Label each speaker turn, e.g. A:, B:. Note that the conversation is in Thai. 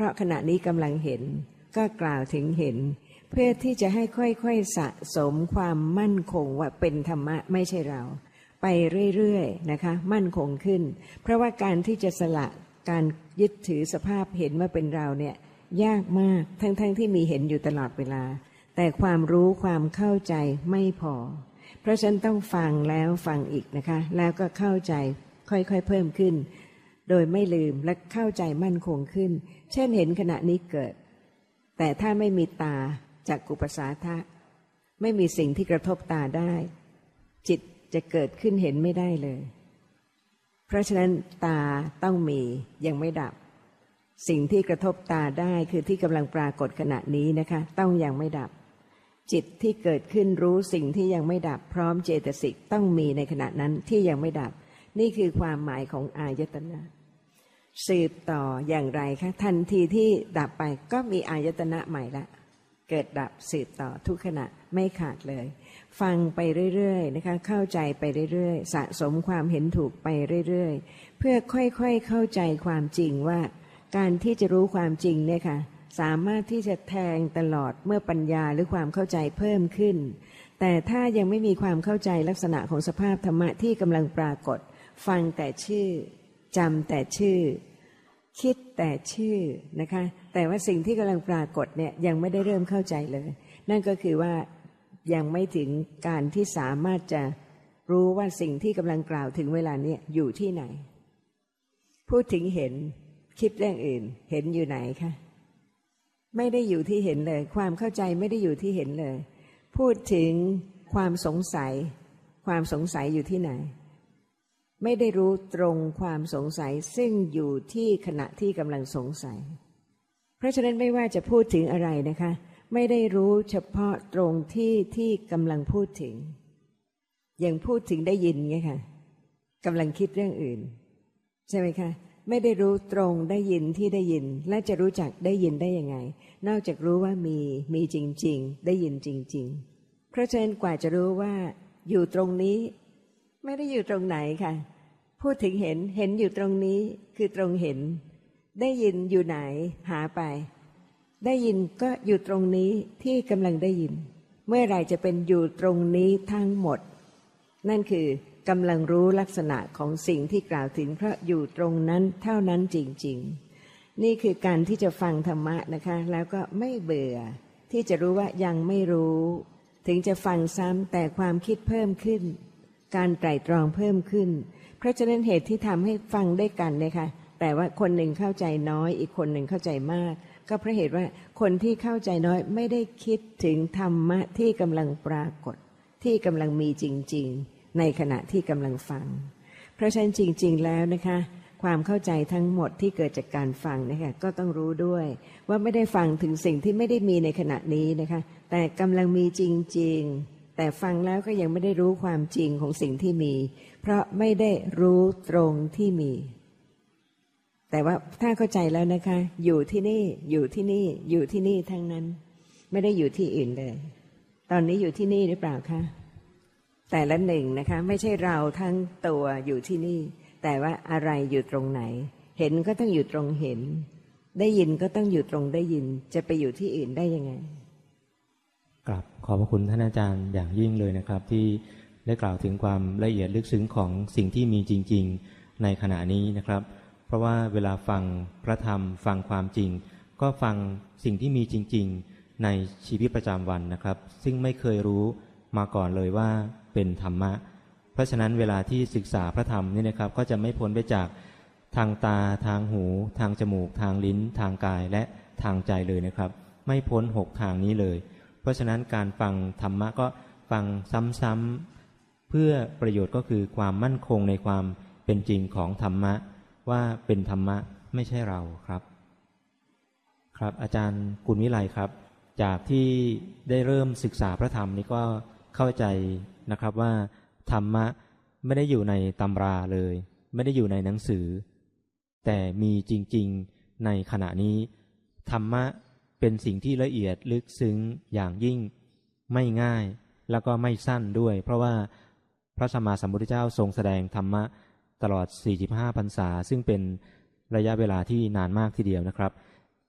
A: ราะขณะนี้กำลังเห็นก็กล่าวถึงเห็นเพื่อที่จะให้ค่อยๆสะสมความมั่นคงว่าเป็นธรรมะไม่ใช่เราไปเรื่อยๆนะคะมั่นคงขึ้นเพราะว่าการที่จะสละการยึดถือสภาพเห็นว่าเป็นเราเนี่ยยากมากทั้งที่มีเห็นอยู่ตลอดเวลาแต่ความรู้ความเข้าใจไม่พอเพราะฉะนั้นต้องฟังแล้วฟังอีกนะคะแล้วก็เข้าใจค่อยๆเพิ่มขึ้นโดยไม่ลืมและเข้าใจมั่นคงขึ้นเช่นเห็นขณะนี้เกิดแต่ถ้าไม่มีตาจักขุปัสสาทะไม่มีสิ่งที่กระทบตาได้จิตจะเกิดขึ้นเห็นไม่ได้เลยเพราะฉะนั้นตาต้องมียังไม่ดับสิ่งที่กระทบตาได้คือที่กำลังปรากฏขณะนี้นะคะต้องยังไม่ดับจิตที่เกิดขึ้นรู้สิ่งที่ยังไม่ดับพร้อมเจตสิกต้องมีในขณะนั้นที่ยังไม่ดับนี่คือความหมายของอายตนะสืบต่ออย่างไรคะทันทีที่ดับไปก็มีอายตนะใหม่ละเกิดดับสืบต่อทุกขณะไม่ขาดเลยฟังไปเรื่อยๆนะคะเข้าใจไปเรื่อยๆสะสมความเห็นถูกไปเรื่อยๆเพื่อค่อยๆเข้าใจความจริงว่าการที่จะรู้ความจริงเนี่ยค่ะสามารถที่จะแทงตลอดเมื่อปัญญาหรือความเข้าใจเพิ่มขึ้นแต่ถ้ายังไม่มีความเข้าใจลักษณะของสภาพธรรมะที่กำลังปรากฏฟังแต่ชื่อจำแต่ชื่อคิดแต่ชื่อนะคะแต่ว่าสิ่งที่กำลังปรากฏเนี่ยยังไม่ได้เริ่มเข้าใจเลยนั่นก็คือว่ายังไม่ถึงการที่สามารถจะรู้ว่าสิ่งที่กำลังกล่าวถึงเวลานี้อยู่ที่ไหนพูดถึงเห็นคิดเรื่องอื่นเห็นอยู่ไหนคะไม่ได้อยู่ที่เห็นเลยความเข้าใจไม่ได้อยู่ที่เห็นเลยพูดถึงความสงสัยอยู่ที่ไหนไม่ได้รู้ตรงความสงสัยซึ่งอยู่ที่ขณะที่กำลังสงสัยเพราะฉะนั้นไม่ว่าจะพูดถึงอะไรนะคะไม่ได้รู้เฉพาะตรงที่กำลังพูดถึงอย่างพูดถึงได้ยินไงค่ะกำลังคิดเรื่องอื่นใช่ไหมคะไม่ได้รู้ตรงได้ยินที่ได้ยินและจะรู้จักได้ยินได้ยังไงนอกจากรู้ว่ามีจริงๆได้ยินจริงๆเพราะฉะนั้นกว่าจะรู้ว่าอยู่ตรงนี้ไม่ได้อยู่ตรงไหนค่ะพูดถึงเห็นอยู่ตรงนี้คือตรงเห็นได้ยินอยู่ไหนหาไปได้ยินก็อยู่ตรงนี้ที่กำลังได้ยินเมื่อไหร่จะเป็นอยู่ตรงนี้ทั้งหมดนั่นคือกำลังรู้ลักษณะของสิ่งที่กล่าวถึงเพราะอยู่ตรงนั้นเท่านั้นจริงๆนี่คือการที่จะฟังธรรมะนะคะแล้วก็ไม่เบื่อที่จะรู้ว่ายังไม่รู้ถึงจะฟังซ้ำแต่ความคิดเพิ่มขึ้นการไตร่ตรองเพิ่มขึ้นเพราะฉะนั้นเหตุที่ทำให้ฟังได้กันเนี่ยค่ะแต่ว่าคนหนึ่งเข้าใจน้อยอีกคนหนึ่งเข้าใจมากก็เพราะเหตุว่าคนที่เข้าใจน้อยไม่ได้คิดถึงธรรมะที่กำลังปรากฏที่กำลังมีจริงๆในขณะที่กำลังฟังเพราะฉะนั้นจริงๆแล้วนะคะความเข้าใจทั้งหมดที่เกิดจากการฟังนะคะก็ต้องรู้ด้วยว่าไม่ได้ฟังถึงสิ่งที่ไม่ได้มีในขณะนี้นะคะแต่กำลังมีจริงๆแต่ฟังแล้วก็ยังไม่ได้รู้ความจริงของสิ่งที่มีเพราะไม่ได้รู้ตรงที่มีแต่ว่าถ้าเข้าใจแล้วนะคะอยู่ที่นี่อยู่ที่นี่อยู่ที่นี่ทั้งนั้นไม่ได้อยู่ที่อื่นเลยตอนนี้อยู่ที่นี่หรือเปล่าคะแต่ละหนึ่งนะคะไม่ใช่เราทั้งตัวอยู่ที่นี่แต่ว่าอะไรอยู่ตรงไหนเห็นก็ต้องอยู่ตรงเห็นได้ยินก็ต้องอยู่ตรงได้ยินจะไปอยู่ที่อื่นได้ยังไง
B: ครับขอบพระคุณท่านอาจารย์อย่างยิ่งเลยนะครับที่ได้กล่าวถึงความละเอียดลึกซึ้งของสิ่งที่มีจริงๆในขณะนี้นะครับเพราะว่าเวลาฟังพระธรรมฟังความจริงก็ฟังสิ่งที่มีจริงๆในชีวิตประจำวันนะครับซึ่งไม่เคยรู้มาก่อนเลยว่าเป็นธรรมะเพราะฉะนั้นเวลาที่ศึกษาพระธรรมนี่นะครับก็จะไม่พ้นไปจากทางตาทางหูทางจมูกทางลิ้นทางกายและทางใจเลยนะครับไม่พ้น6ทางนี้เลยเพราะฉะนั้นการฟังธรรมะก็ฟังซ้ำๆเพื่อประโยชน์ก็คือความมั่นคงในความเป็นจริงของธรรมะว่าเป็นธรรมะไม่ใช่เราครับครับอาจารย์กุลวิไลครับจากที่ได้เริ่มศึกษาพระธรรมนี้ก็เข้าใจนะครับว่าธรรมะไม่ได้อยู่ในตำราเลยไม่ได้อยู่ในหนังสือแต่มีจริงๆในขณะนี้ธรรมะเป็นสิ่งที่ละเอียดลึกซึ้งอย่างยิ่งไม่ง่ายแล้วก็ไม่สั้นด้วยเพราะว่าพระสัมมาสัมพุทธเจ้าทรงแสดงธรรมะตลอด45พรรษาซึ่งเป็นระยะเวลาที่นานมากทีเดียวนะครับ